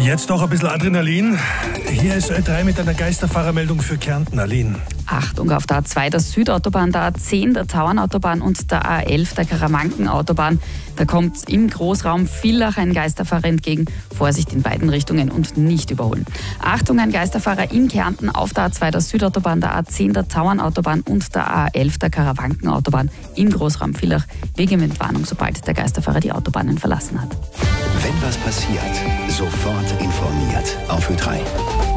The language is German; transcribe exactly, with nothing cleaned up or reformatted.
Jetzt noch ein bisschen Adrenalin. Hier ist Ö drei mit einer Geisterfahrermeldung für Kärnten. Aline. Achtung, auf der A zwei der Südautobahn, der A zehn der Tauernautobahn und der A elf der Karawankenautobahn. Da kommt im Großraum Villach ein Geisterfahrer entgegen. Vorsicht in beiden Richtungen und nicht überholen. Achtung, ein Geisterfahrer in Kärnten auf der A zwei der Südautobahn, der A zehn der Tauernautobahn und der A elf der Karawankenautobahn im Großraum Villach. Wegementwarnung, sobald der Geisterfahrer die Autobahnen verlassen hat. Wenn was passiert, sofort informiert auf Ö drei.